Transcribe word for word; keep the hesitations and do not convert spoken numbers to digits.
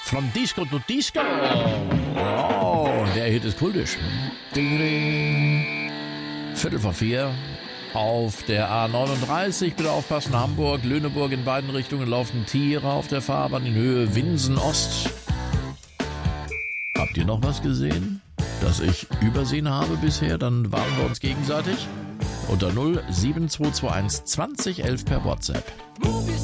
From Disco to Disco. Oh, der Hit ist kultisch. Ding, ding. Viertel vor vier. Auf der A neununddreißig, bitte aufpassen, Hamburg, Lüneburg in beiden Richtungen laufen Tiere auf der Fahrbahn in Höhe Winsen Ost. Habt ihr noch was gesehen, das ich übersehen habe bisher? Dann warnen wir uns gegenseitig. Unter null sieben zwei zwei eins zwanzig elf per WhatsApp.